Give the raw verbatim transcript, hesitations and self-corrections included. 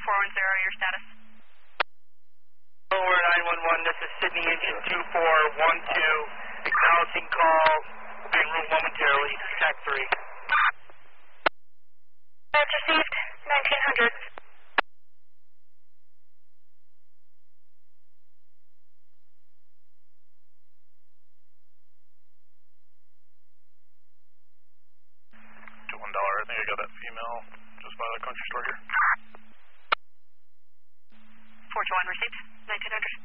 four one zero, your status. Lower nine one one, this is Sydney Engine two four one two, acknowledging call, being room momentarily, Shack three. That's received, nineteen hundred. One dollar. I think I got that female just by the country store here. four two one received, nineteen hundred.